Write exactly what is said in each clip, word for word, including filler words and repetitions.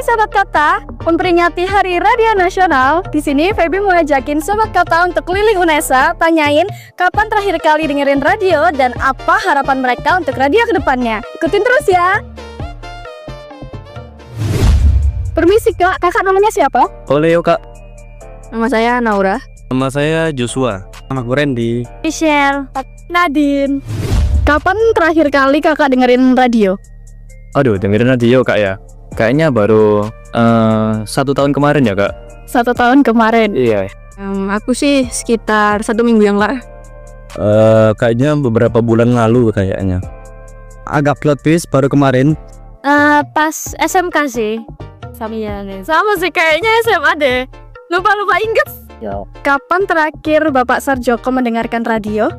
Sobat Kota, memperingati Hari Radio Nasional. Di sini Feby mau ajakin Sobat Kota untuk keliling UNESA, tanyain kapan terakhir kali dengerin radio dan apa harapan mereka untuk radio ke depannya. Ikutin terus ya. Permisi Kak, kakak namanya siapa? Oleo Kak. Nama saya Naura. Nama saya Joshua. Nama gue Randy. Michelle. Nadine. Kapan terakhir kali kakak dengerin radio? Aduh, dengerin radio Kak ya. Kayaknya baru uh, satu tahun kemarin ya Kak. Satu tahun kemarin. Iya. Um, aku sih sekitar satu minggu yang lalu. Uh, kayaknya beberapa bulan lalu kayaknya. Agak plot twist baru kemarin. Uh, pas S M K sih. Sama ya nih. Sama sih kayaknya S M A deh. Lupa-lupa inget. Yo. Kapan terakhir Bapak Sarjoko mendengarkan radio?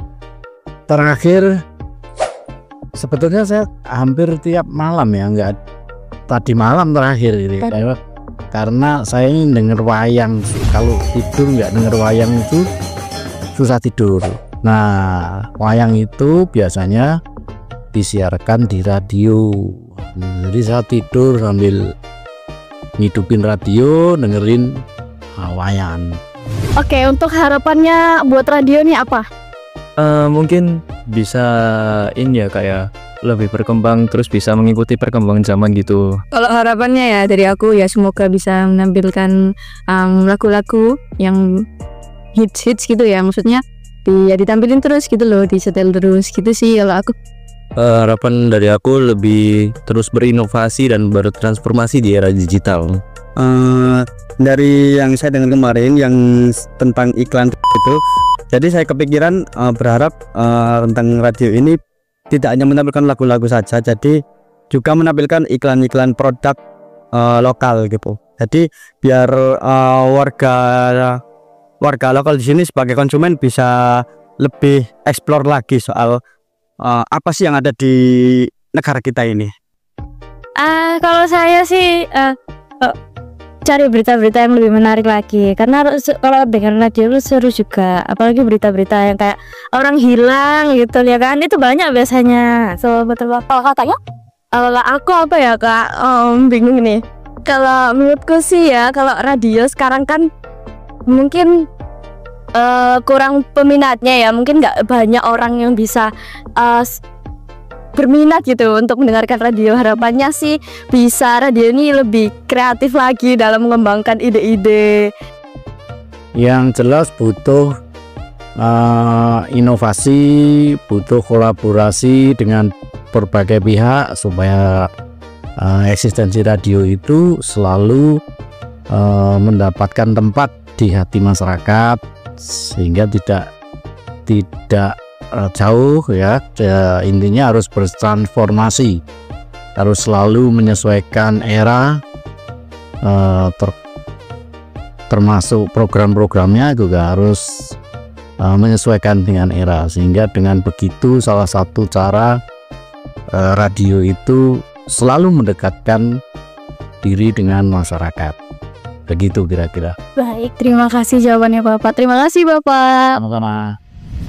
Terakhir sebetulnya saya hampir tiap malam ya, enggak tadi malam terakhir ini gitu. Karena saya ini denger wayang, kalau tidur nggak denger wayang itu susah tidur. Nah, wayang itu biasanya disiarkan di radio. Jadi saya tidur sambil ngidupin radio, dengerin wayang. Oke, untuk harapannya buat radio nih apa? Uh, mungkin bisa ini ya kayak lebih berkembang, terus bisa mengikuti perkembangan zaman gitu. Kalau harapannya ya dari aku ya semoga bisa menampilkan um, lagu-lagu yang hits-hits gitu ya, maksudnya di, ya ditampilin terus gitu loh, disetel terus gitu sih kalau aku. Uh, harapan dari aku lebih terus berinovasi dan bertransformasi di era digital. Uh, dari yang saya dengar kemarin yang tentang iklan itu, jadi saya kepikiran uh, berharap uh, tentang radio ini tidak hanya menampilkan lagu-lagu saja, jadi juga menampilkan iklan-iklan produk uh, lokal gitu. Jadi biar uh, warga warga lokal di sini sebagai konsumen bisa lebih eksplor lagi soal uh, apa sih yang ada di negara kita ini. Uh, kalau saya sih uh, uh, cari berita-berita yang lebih menarik lagi, karena kalau dengar radio itu seru juga, apalagi berita-berita yang kayak orang hilang gitu ya kan, itu banyak biasanya. So betul. Kalau katanya kalau aku apa ya Kak, oh, bingung nih. Kalau menurutku sih ya, kalau radio sekarang kan mungkin uh, kurang peminatnya ya, mungkin nggak banyak orang yang bisa uh, berminat gitu untuk mendengarkan radio. Harapannya sih bisa radio ini lebih kreatif lagi dalam mengembangkan ide-ide. Yang jelas butuh uh, inovasi, butuh kolaborasi dengan berbagai pihak supaya uh, eksistensi radio itu selalu uh, mendapatkan tempat di hati masyarakat, sehingga tidak tidak jauh ya. Intinya harus bertransformasi, harus selalu menyesuaikan era, eh, ter, termasuk program-programnya juga harus eh, menyesuaikan dengan era, sehingga dengan begitu salah satu cara eh, radio itu selalu mendekatkan diri dengan masyarakat. Begitu kira-kira. Baik, terima kasih jawabannya Bapak. Terima kasih Bapak. Sama-sama.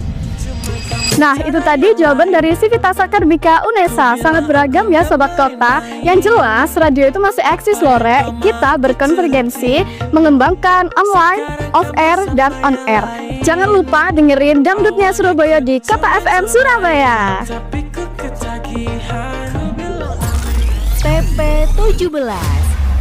Nah, itu tadi jawaban dari Sivitas Akademika UNESA. Sangat beragam ya Sobat Kota. Yang jelas radio itu masih eksis loh Rek. Kita berkonvergensi mengembangkan online, off air, dan on air. Jangan lupa dengerin Dangdutnya Surabaya di Kota F M Surabaya. T P tujuh belas